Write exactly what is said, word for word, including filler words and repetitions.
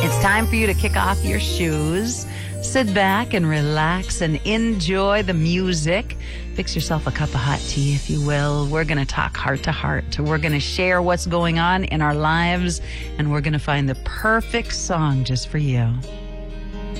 It's time for you to kick off your shoes, sit back and relax and enjoy the music. Fix yourself a cup of hot tea, if you will. We're going to talk heart to heart. We're going to share what's going on in our lives, and we're going to find the perfect song just for you.